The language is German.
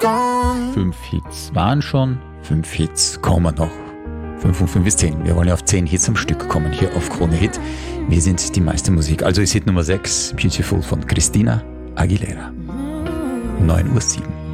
5 Hits waren schon, 5 Hits kommen noch. 5 und 5 ist 10. Wir wollen ja auf 10 Hits am Stück kommen hier auf Krone Hit. Wir sind die Meistermusik. Also ist Hit Nummer 6, Beautiful von Christina Aguilera. 9:07 Uhr.